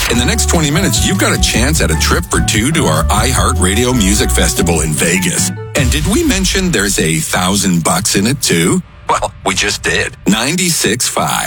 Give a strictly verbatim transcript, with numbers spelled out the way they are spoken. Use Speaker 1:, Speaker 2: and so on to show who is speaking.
Speaker 1: In the next twenty minutes, you've got a chance at a trip for two to our iHeartRadio Music Festival in Vegas. And did we mention there's a thousand bucks in it too? Well, we just did. ninety-six point five